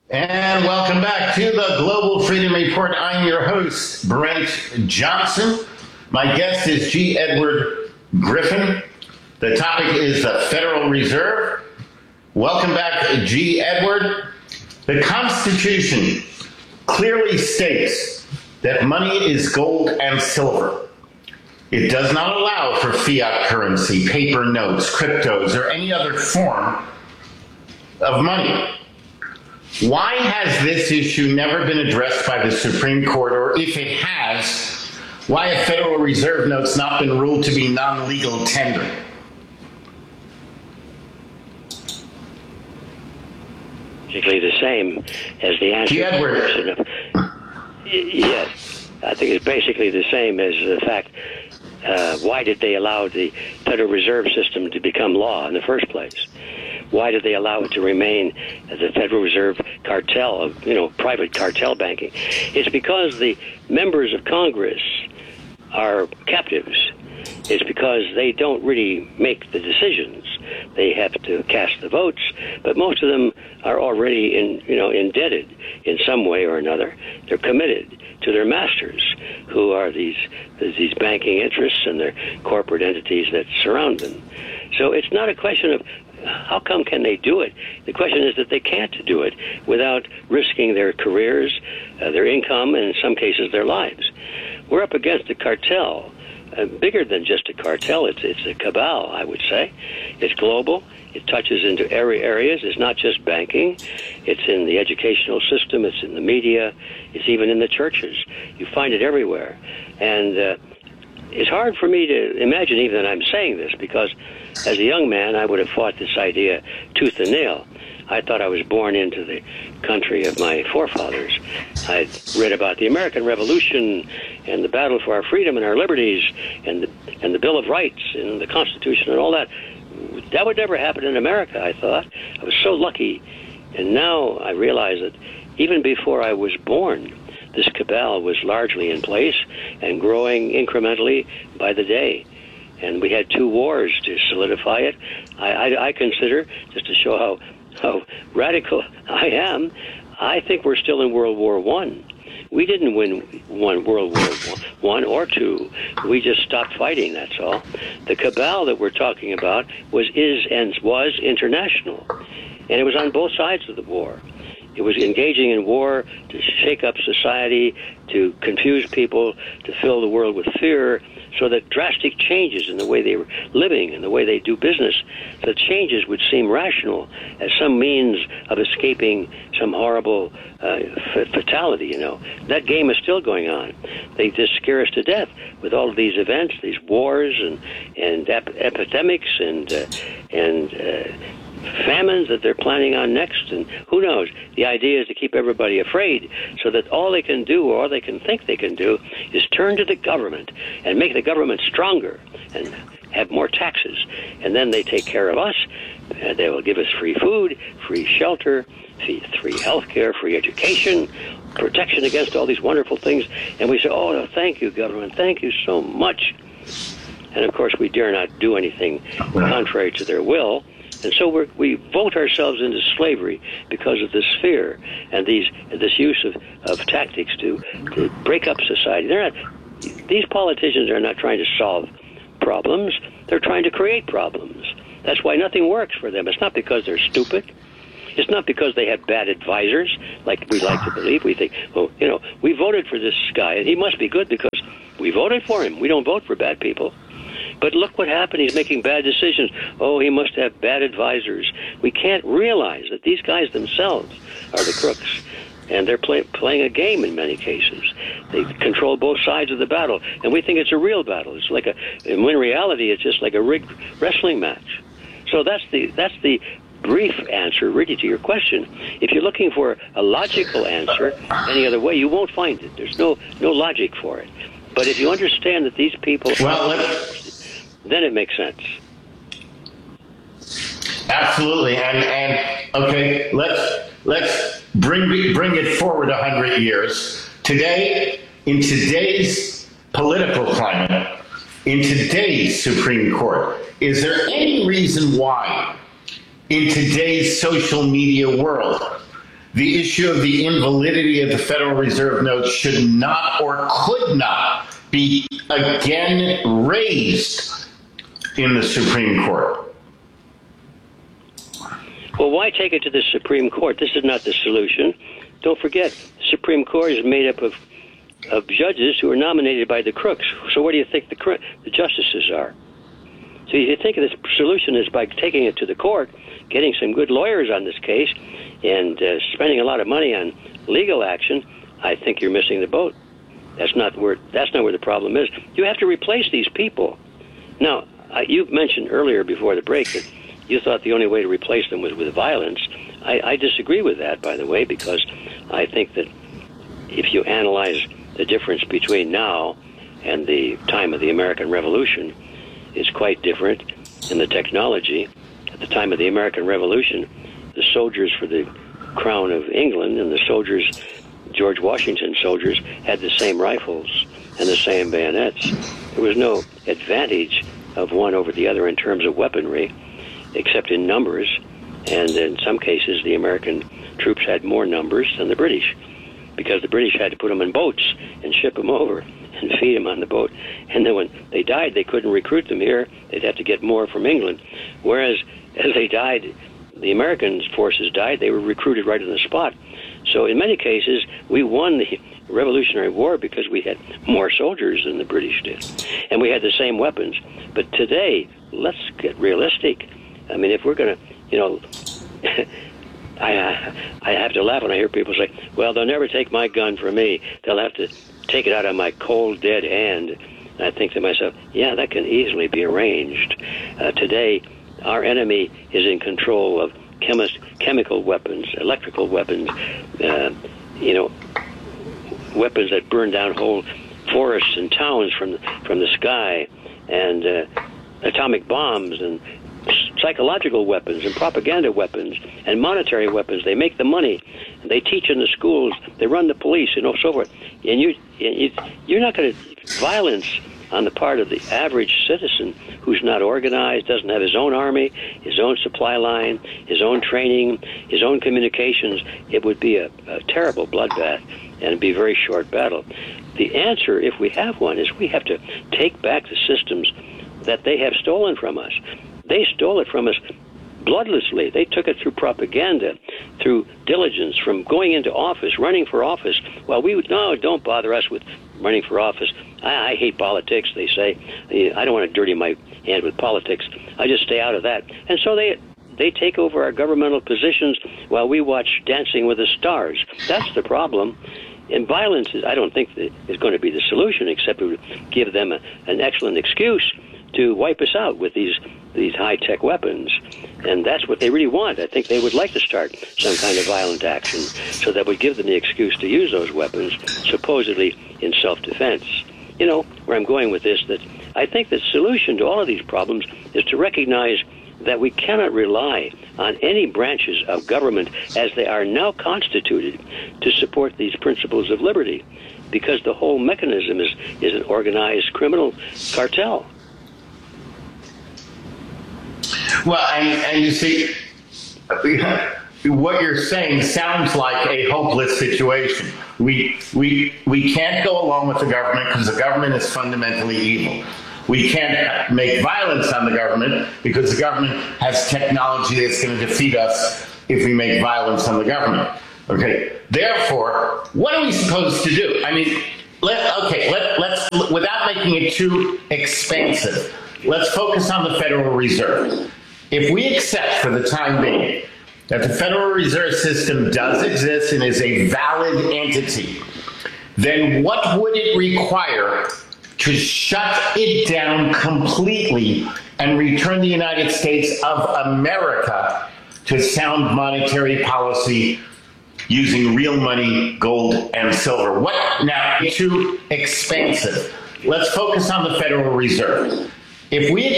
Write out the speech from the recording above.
And welcome back to the Global Freedom Report. I'm your host, Brent Johnson. My guest is G. Edward Griffin. The topic is the Federal Reserve. Welcome back, G. Edward. The Constitution clearly states that money is gold and silver. It does not allow for fiat currency, paper notes, cryptos, or any other form of money. Why has this issue never been addressed by the Supreme Court, or if it has, why have Federal Reserve notes not been ruled to be non-legal tender? Basically the same as the answer. Edward. Yes, I think it's basically the same as the fact, why did they allow the Federal Reserve System to become law in the first place? Why did they allow it to remain as a Federal Reserve cartel of, private cartel banking? It's because the members of Congress are captives. It's because they don't really make the decisions. They have to cast the votes, but most of them are already indebted in some way or another. They're committed to their masters, who are these banking interests and their corporate entities that surround them. So it's not a question of how come can they do it? The question is that they can't do it without risking their careers, their income, and in some cases their lives. We're up against a cartel, bigger than just a cartel. It's a cabal, I would say. It's global. It touches into every areas. It's not just banking. It's in the educational system. It's in the media. It's even in the churches. You find it everywhere. And it's hard for me to imagine even that I'm saying this, because as a young man, I would have fought this idea tooth and nail. I thought I was born into the country of my forefathers. I'd read about the American Revolution and the battle for our freedom and our liberties and the Bill of Rights and the Constitution and all that. That would never happen in America, I thought. I was so lucky. And now I realize that even before I was born, this cabal was largely in place and growing incrementally by the day. And we had 2 wars to solidify it. I consider, just to show how radical I am, I think we're still in World War I. We didn't win World War I or II. We just stopped fighting, that's all. The cabal that we're talking about was international. And it was on both sides of the war. It was engaging in war to shake up society, to confuse people, to fill the world with fear, so that drastic changes in the way they were living and the way they do business, the changes would seem rational as some means of escaping some horrible fatality, That game is still going on. They just scare us to death with all of these events, these wars and epidemics and famines that they're planning on next, and who knows? The idea is to keep everybody afraid so that all they can do, or all they can think they can do, is turn to the government and make the government stronger and have more taxes. And then they take care of us. They will give us free food, free shelter, free health care, free education, protection against all these wonderful things. And we say, oh, thank you, government. Thank you so much. And, of course, we dare not do anything contrary to their will. And so we vote ourselves into slavery because of this fear and this use of tactics to break up society. These politicians are not trying to solve problems. They're trying to create problems. That's why nothing works for them. It's not because they're stupid. It's not because they have bad advisors, like we like to believe. We think, we voted for this guy, and he must be good because we voted for him. We don't vote for bad people. But look what happened. He's making bad decisions. Oh, he must have bad advisors. We can't realize that these guys themselves are the crooks. And they're playing a game in many cases. They control both sides of the battle. And we think it's a real battle. It's like and when in reality, it's just like a rigged wrestling match. So that's the brief answer, really, to your question. If you're looking for a logical answer any other way, you won't find it. There's no logic for it. But if you understand that these people... then it makes sense. Absolutely, and okay, let's bring it forward 100 years. Today, in today's political climate, in today's Supreme Court, is there any reason why, in today's social media world, the issue of the invalidity of the Federal Reserve notes should not or could not be again raised in the Supreme Court. Well, why take it to the Supreme Court? This is not the solution. Don't forget, the Supreme Court is made up of judges who are nominated by the crooks. So what do you think the justices are? So you think of this solution is by taking it to the court, getting some good lawyers on this case, and spending a lot of money on legal action. I think you're missing the boat. That's not where the problem is. You have to replace these people. Now, you mentioned earlier before the break that you thought the only way to replace them was with violence. I disagree with that, by the way, because I think that if you analyze the difference between now and the time of the American Revolution, it's quite different in the technology. At the time of the American Revolution, the soldiers for the Crown of England and the soldiers, George Washington soldiers, had the same rifles and the same bayonets. There was no advantage of one over the other in terms of weaponry, except in numbers. And in some cases, the American troops had more numbers than the British, because the British had to put them in boats and ship them over and feed them on the boat. And then when they died, they couldn't recruit them here. They'd have to get more from England. Whereas as they died, the American forces died, they were recruited right on the spot. So in many cases, we won the Revolutionary War because we had more soldiers than the British did. And we had the same weapons. But today, let's get realistic. I mean, if we're going to, I have to laugh when I hear people say, well, they'll never take my gun from me. They'll have to take it out of my cold, dead hand. And I think to myself, yeah, that can easily be arranged. Today, our enemy is in control of chemical weapons, electrical weapons, weapons that burn down whole forests and towns from the sky, and atomic bombs, and psychological weapons, and propaganda weapons, and monetary weapons. They make the money. They teach in the schools. They run the police, so forth. And you're not going to violence on the part of the average citizen who's not organized, doesn't have his own army, his own supply line, his own training, his own communications. It would be a terrible bloodbath, and it'd be a very short battle. The answer, if we have one, is we have to take back the systems that they have stolen from us. They stole it from us bloodlessly. They took it through propaganda, through diligence, from going into office, running for office. Well, no, don't bother us with running for office. I hate politics, they say. I don't want to dirty my hand with politics. I just stay out of that. And so they take over our governmental positions while we watch Dancing with the Stars. That's the problem. And violence, I don't think that is going to be the solution, except to give them an excellent excuse to wipe us out with these high-tech weapons. And that's what they really want. I think they would like to start some kind of violent action so that would give them the excuse to use those weapons, supposedly in self-defense. Where I'm going with this, that I think the solution to all of these problems is to recognize that we cannot rely on any branches of government as they are now constituted to support these principles of liberty, because the whole mechanism is an organized criminal cartel. Well, and you see, what you're saying sounds like a hopeless situation. We can't go along with the government because the government is fundamentally evil. We can't make violence on the government because the government has technology that's going to defeat us if we make violence on the government. Okay. Therefore, what are we supposed to do? I mean, let's without making it too expansive, let's focus on the Federal Reserve. If we accept for the time being that the Federal Reserve System does exist and is a valid entity, then what would it require to shut it down completely and return the United States of America to sound monetary policy using real money, gold, and silver? What now? Too expansive. Let's focus on the Federal Reserve. If we